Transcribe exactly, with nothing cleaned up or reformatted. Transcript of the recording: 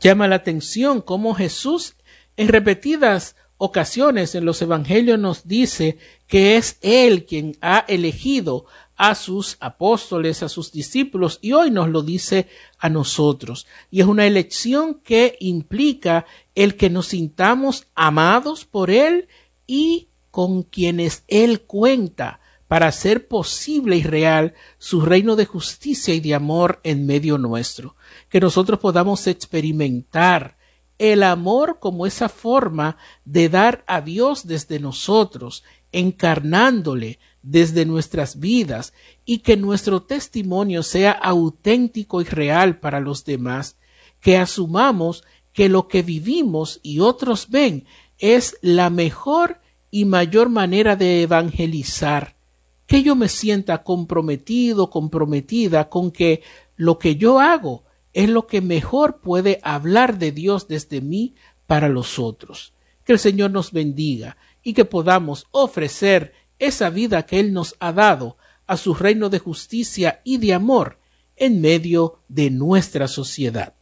Llama la atención cómo Jesús en repetidas ocasiones en los evangelios nos dice que es Él quien ha elegido a sus apóstoles, a sus discípulos, y hoy nos lo dice a nosotros. Y es una elección que implica el que nos sintamos amados por Él y con quienes Él cuenta para hacer posible y real su reino de justicia y de amor en medio nuestro. Que nosotros podamos experimentar el amor como esa forma de dar a Dios desde nosotros, encarnándole desde nuestras vidas, y que nuestro testimonio sea auténtico y real para los demás, que asumamos que lo que vivimos y otros ven es la mejor y mayor manera de evangelizar, que yo me sienta comprometido, comprometida con que lo que yo hago es lo que mejor puede hablar de Dios desde mí para los otros. Que el Señor nos bendiga y que podamos ofrecer esa vida que Él nos ha dado a su reino de justicia y de amor en medio de nuestra sociedad.